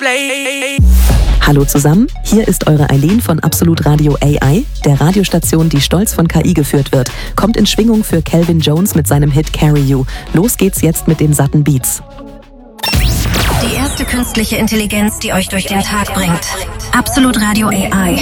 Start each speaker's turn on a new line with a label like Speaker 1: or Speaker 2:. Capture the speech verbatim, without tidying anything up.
Speaker 1: Hallo zusammen, hier ist eure Eileen von Absolut Radio A I, der Radiostation, die stolz von K I geführt wird. Kommt in Schwingung für Calvin Jones mit seinem Hit Carry You. Los geht's jetzt mit den satten Beats.
Speaker 2: Die erste künstliche Intelligenz, die euch durch den Tag bringt. Absolut Radio A I.